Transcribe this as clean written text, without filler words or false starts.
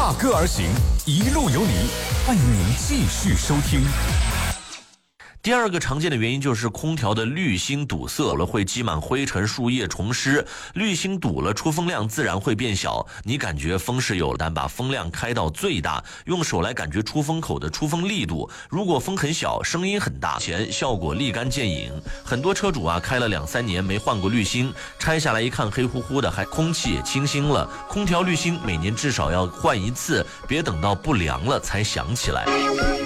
踏歌而行，一路有你，欢迎您继续收听。 第二个常见的原因就是空调的滤芯堵塞了，会积满灰尘、树叶、虫虱，滤芯堵了，出风量自然会变小。你感觉风是有，但把风量开到最大，用手来感觉出风口的出风力度。如果风很小，声音很大，效果立竿见影。很多车主啊，开了2-3年没换过滤芯，拆下来一看，黑乎乎的，还空气也清新了。空调滤芯每年至少要换一次，别等到不良了才想起来。